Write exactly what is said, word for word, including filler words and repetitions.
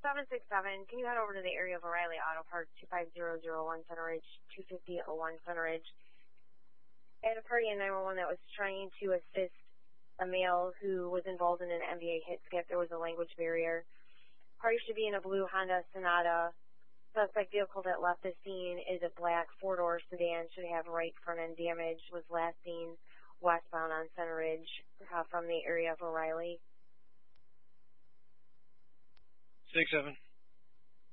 seven six seven, can you head over to the area of O'Reilly Auto Parts, two five zero zero one Center Ridge, two fifty oh one Center Ridge. I had a party in nine one one that was trying to assist a male who was involved in an N B A hit skip. There was a language barrier. Party should be in a blue Honda Sonata. Suspect vehicle that left the scene is a black four-door sedan. Should have right front end damage. Was last seen westbound on Center Ridge uh, from the area of O'Reilly. six seven.